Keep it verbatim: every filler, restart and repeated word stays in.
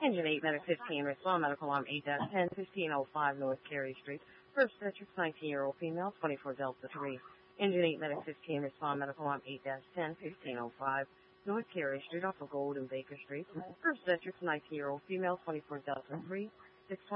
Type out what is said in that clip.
Engine eight, Medic fifteen, respond medical alarm eight dash ten, fifteen oh five North Carey Street. First District, nineteen-year-old female, twenty-four Delta three. Engine eight, Medic fifteen, respond medical alarm eight dash ten, fifteen oh five North Carey Street off of Gold and Baker Street. First District, nineteen-year-old female, twenty-four Delta three. six